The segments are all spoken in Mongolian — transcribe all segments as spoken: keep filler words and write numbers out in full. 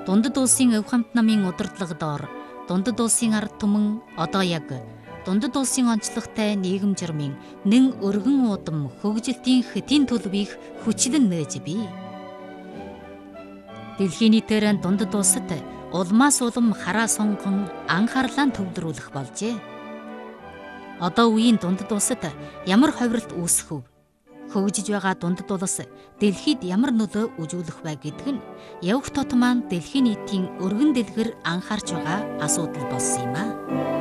Дундад улсын өв хамт намын удирдлага доор дундад улсын ард түмэн одоо яг дундад улсын онцлогтой нийгэм журмын нэн өргөн удам хөгжилтийн хөтийн төлөвийг хүчлэн нээж бий. Дэлхийн нийтээр дундад улсад улмаас улам хараа сонгон анхаарлаа төвлөрүүлэх болжээ. Одоо үеийн дундад улсад ямар ховролт үүсэх вэ? Хөгжиж байгаа дундад улс дэлхийд ямар нөлөө үзүүлэх вэ гэдг нь явах тот маань дэлхийн нийтийн өргөн дэлгэр анхаарч байгаа асуудал болсон юм а.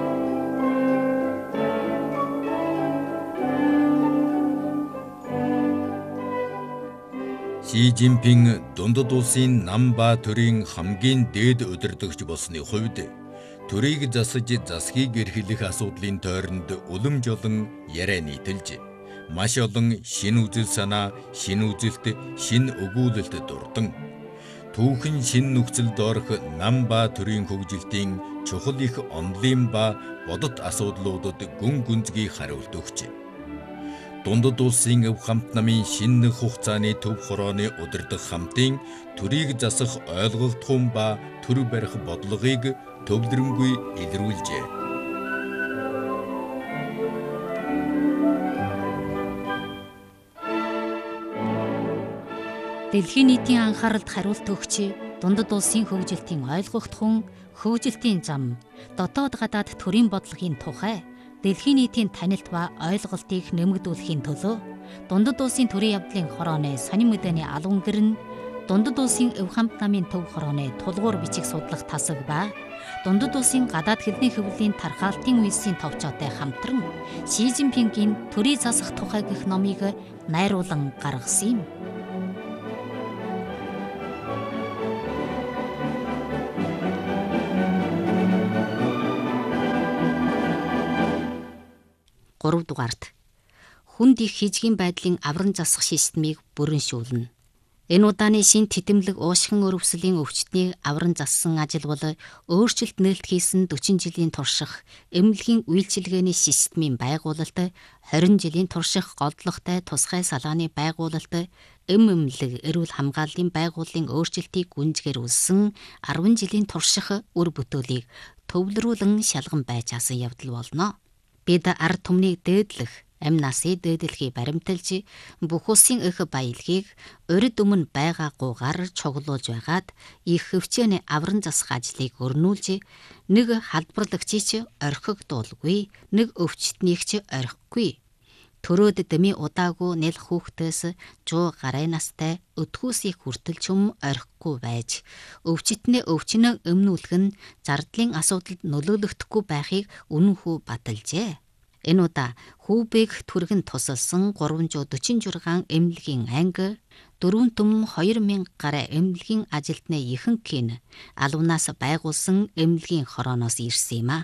Ши Жинпин дундад улсын нам ба төрийн хамгийн дээд удирдагч болсны хувьд төрийг засаж засгийг эрхлэх асуудлын тойронд улам жолон яриа нийтэлж маш олон шин үзэл санаа, шин үзэлт, шин өгүүлэлт дурдан түүхэн шин нөхцөлд орох нам ба төрийн хөгжилтийн чухал их онолын ба бодит асуудлуудад гүн гүнзгий хариулт өгч дундад улсын өв хамт намын шинэ хугацааны төв хорооны удирдах хамтын төрийг засах ойлголтхон ба төр барих бодлогыг төвлөрөнгүй илрүүлжээ. Дэлхийн нийтийн анхааралд хариулт өгч дундад улсын хөгжилтийн ойлгогдхон хөгжилтийн зам дотоод гадаад төрийн бодлогын тухай дэлхийн нийтийн танилт ба ойлголтыг нэмэгдүүлэхийн төлөө дундад улсын төрийн явдлын хорооны сонин мэдээний албан гэр нь дундад улсын өв хамт намын төв хорооны тулгуур бичиг судлах тасаг ба дундад улсын гадаад хэлний хөвлийн тархаалтын үйлсийн товчоотой хамтран Ши Жинпингийн төрийг засах тухай гэх номыг найруулан гаргасан юм. гурав дугаарт хүнд их хижгийн байдлын авран засах системийг бүрэншүүлнэ. Энэ удааны шин тэтэмлэг уушгин өрөвслийн өвчтнийг авран зассан ажил бол өөрчлөлт нээлт хийсэн дөрвөн жилийн турших эмнэлгийн үйлчилгээний системийн байгуулалт, хорин жилийн турших голдлоготой тусгай салааны байгуулалт, эм эмнэлэг эрүүл хамгааллын байгууллагын өөрчлөлтийг гүнзгийрүүлсэн арван жилийн турших үр бүтээлийг төвлөрүүлэн шалган байж асан явдал болно. Бид ард түмнийг дээдлэх, амь насыг дээдлэхийг баримталж, бүх улсын их баялагийг урьд өмнө байгаагүйгээр чоглуулж байгаад их хөвчөөний авран засах ажлыг өрнүүлж, нэг халдварлагчийг ч орхигдуулгүй, нэг өвчтнийг ч орхихгүй. Төрөөд дэмий удаагүй нэл хүүхдээс жуу гарай настай өтгөөсийг хүртэл ч юм орхихгүй байж, өвчтний өвчнөө өмнүүлэх нь зардлын асуудалд нөлөөлөгдөхгүй байхыг үнэнхүү баталжээ. Энэ удаа Хүүбэг түргэн тусалсан гурван зуун дөрвөн жургаан эмнэлгийн анги, дөрвөн түмэн хоёр мянга гаруй эмнэлгийн ажилтны ихэнх нь албанаас байгуулсан эмнэлгийн хорооноос ирсэн юм а.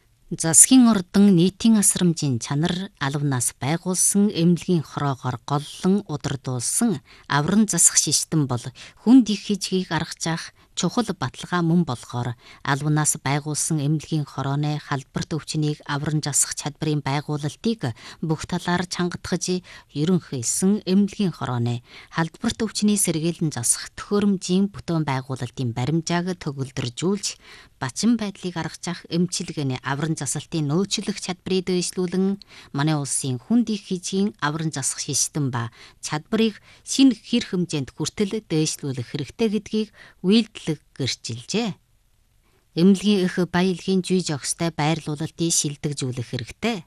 Засгийн ордон нийтийн асрамжийн чанар албанаас байгуулсан эмнэлгийн хороогоор голлон удирдуулсан авран засах систем бол хүнд их хижгийг аргачаах чухал баталгаа мөн болохоор албанаас байгуулсан эмнэлгийн хорооны халдварт өвчнийг авран засах чадварын байгуулалтыг бүх талаар чангатгаж ерөнхийлсэн эмнэлгийн хорооны халдварт өвчний сэргийлэн засах төхөөрөмжийн бүтээн байгуулалтын баримжааг төгөлдржүүлж бачин байдлыг аргачаах эмчилгээний авран засалтын нөөцлөх чадварыг дэвшлүүлэн манай улсын хүнд их хижгийн авран засах систем ба чадварыг шинэ хэр хэмжээнд хүртэл дэвшлүүлэх хэрэгтэй гэдгийг үйлдэл гэрчилжээ. Эмнэлгийн их баялагын жүй жогстой байрлуулалтыг шилдэгжүүлэх хэрэгтэй.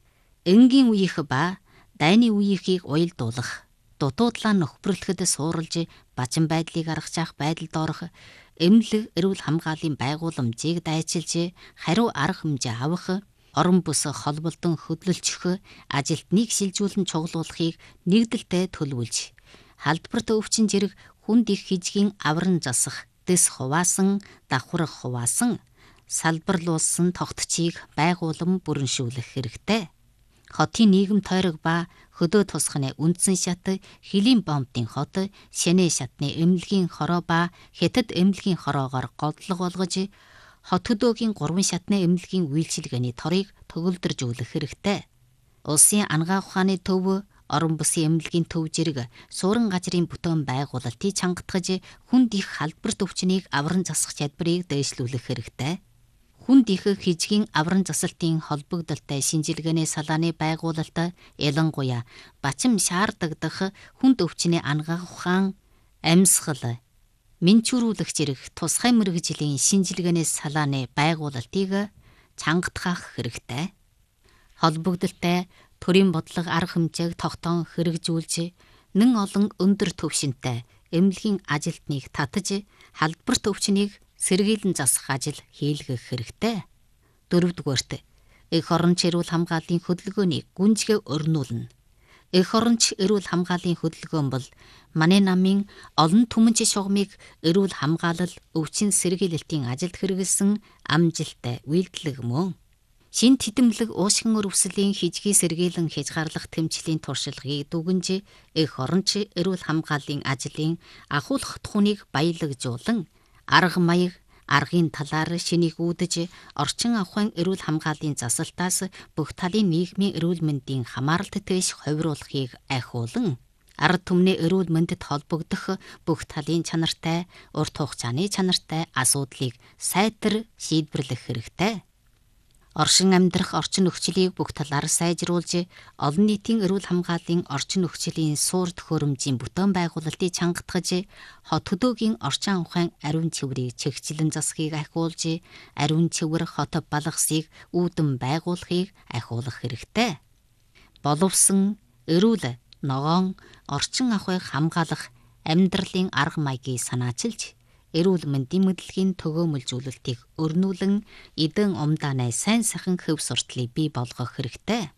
Энгийн үеийнх ба дайны үеийнхийг уялдуулах, дутуудлаа нөхбөрлөхөд сууралж бачин байдлыг аргачаах байдалд орох, эмнэлэг эрүүл хамгааллын байгууламжийг дайчилж хариу арга хэмжээ авах, орон бүс холболдон хөдөлгөх, ажилтныг шилжүүлэн чуглуулахыг нэгдэлтэй төлөвлөж, халдварт өвчин зэрэг хүнд их хижгийн авран засах, дэс хуваасан, давхрах хуваасан, салбарлуулсан тогтчийг байгуулан бүрэншүүлэх хэрэгтэй. Хотын нийгэм тойрог ба хөдөө тусганы үндсэн шат, хөлийн бомбын хот, шэнэ шатны эмнэлгийн хороо ба хятад эмнэлгийн хороогоор голдлого болгож, хот хөдөөгийн гурван шатны эмнэлгийн үйлчилгээний торыг төгөлдржүүлэх хэрэгтэй. Улсын ангаа ухааны төв орон бүсийн эмнэлгийн төв зэрэг суурин газрын бүтээн байгуулалтыг чангатгаж хүнд их халдварт өвчнийг авран засах чадварыг дээшлүүлэх хэрэгтэй. Хүнд их хижгийн авран засалтын холбогдолтой шинжилгээний салааны байгуулалт ялангуяа бачим шаардагдах хүнд өвчний ангаах ухаан, амьсгал, менчүүрүүлэх зэрэг тусгай мэргэжлийн шинжилгээний салааны байгуулалтыг чангатгах хэрэгтэй. Холбогдолтой төрийн бодлого арга хэмжээг тогтоон хэрэгжүүлж, нэн олон өндөр түвшинтэй эмнэлгийн ажилтныг татаж, халдварт өвчнийг сэргийлэн засах ажил хийлгэх хэрэгтэй. Дөрөвдүгээрт эх оронч эрүүл хамгааллын хөдөлгөөнийг гүнзгий өрнүүлнэ. Эх оронч эрүүл хамгааллын хөдөлгөөн бол манай намын олон түмэнч шугамыг эрүүл хамгаалал, өвчин сэргийлэлтийн ажилд хэрэгэлсэн амжилттай үйлдэлэг мөн. Шин титэмлэг уушгин өрөвслийн хижгийг сэргийлэн хязгаарлах тэмцлийн туршлагыг дүгнж, эх оронч эрүүл хамгааллын ажлын ахуулах тухныг баялагжуулан, арга маяг, аргын талаар шинийг үүдэж, орчин ахуйн эрүүл хамгааллын засалтаас бүх талын нийгмийн эрүүл мэндийн хамааралт дэш хувируулахыг айхуулан, ард түмний эрүүл мэндэд холбогдох бүх талын чанартай, урт хугацааны чанартай асуудлыг сайтар шийдвэрлэх хэрэгтэй. Оршин амьдрах орчин нөхцөлийг бүх талаар сайжруулж, олон нийтийн эрүүл хамгааллын орчин нөхцөлийн суур төхөөрөмжийн бүтээн байгуулалтыг чангатгаж, хот хөдөөгийн орчин ухаан ариун цэврийг чигчлэн засахыг ахиулж, ариун цэвэр хот балгасыг үүдэн байгуулахыг ахиулах хэрэгтэй. Боловсон эрүүл, ногоон, орчин ахуйг хамгаалах амьдралын арга маягийг санаачилж, эрүүл мэндийн мэдлэгийн төгөөмөлжүүлэлтийг өрнүүлэн, эдэн умдааны сайн сайхан хөв сурталыг бий болгох хэрэгтэй.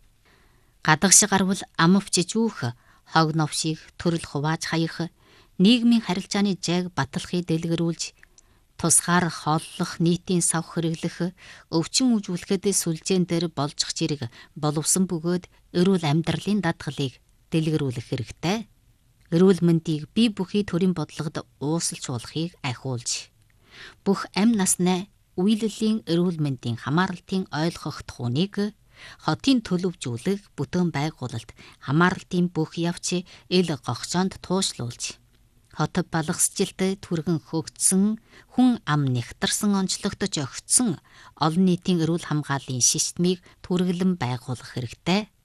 Гадагш гарвал амвчж үүх, хог новшийг төрөл хувааж хаях, нийгмийн харилцааны жайг баталахыг дэлгэрүүлж, тусгаар хооллох, нийтийн сав хэрэглэх, өвчин үжүүлэхэд сүлжээн дээр болжих зэрэг боловсон бөгөөд эрүүл амьдралын даатгалыг дэлгэрүүлэх хэрэгтэй. Эрүүл мэндийг бие бүхий төрийн бодлогод уусалжуулахыг ахиулж, бүх амь насны үйлдлийн эрүүл мэндийн хамааралтын ойлгох тухныг хотын төлөвжүүлэх бүтээн байгуулалт хамааралтын бүх явц ил гогцоонд туушлуулж, хот балгасжилт түргэн хөгжсөн, хүн ам нэгтарсан онцлогдож огцсон олон нийтийн эрүүл хамгааллын системийг түргэлэн байгуулах хэрэгтэй.